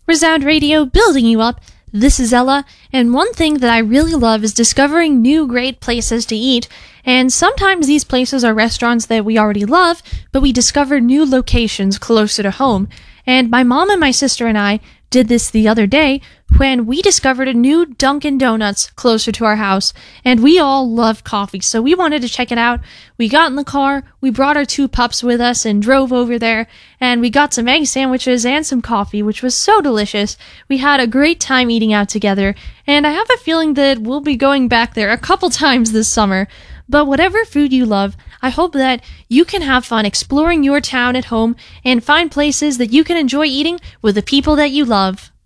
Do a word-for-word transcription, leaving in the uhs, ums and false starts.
Resound Radio, building you up. This is Ella, and one thing that I really love is discovering new great places to eat, and sometimes these places are restaurants that we already love, but we discover new locations closer to home. And my mom and my sister and I did this the other day when we discovered a new Dunkin' Donuts closer to our house, and we all love coffee, so we wanted to check it out. We got in the car, we brought our two pups with us and drove over there, and we got some egg sandwiches and some coffee, which was so delicious. We had a great time eating out together, and I have a feeling that we'll be going back there a couple times this summer. But whatever food you love, I hope that you can have fun exploring your town at home and find places that you can enjoy eating with the people that you love.